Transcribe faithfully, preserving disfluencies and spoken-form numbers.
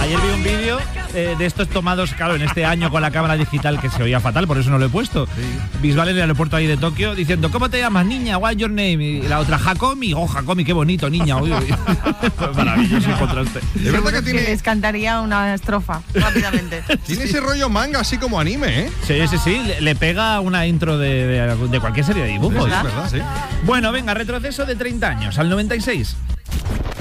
Ayer vi un vídeo eh, de estos tomados, claro, en este año con la cámara digital, que se oía fatal, por eso no lo he puesto. Sí. Bisbal en el aeropuerto ahí de Tokio diciendo, ¿cómo te llamas, niña? What's your name? Y la otra, Hakomi. Oh, Hakomi, qué bonito, niña. Uy, uy. Maravilloso el contraste. Es verdad que tiene... que les cantaría una estrofa rápidamente. Tiene ese rollo manga así como anime, ¿eh? Sí, sí, sí. Le, le pega una intro de, de, de cualquier serie de dibujos. Sí, es verdad, sí. Bueno, venga, retroceso de treinta años, al noventa y seis.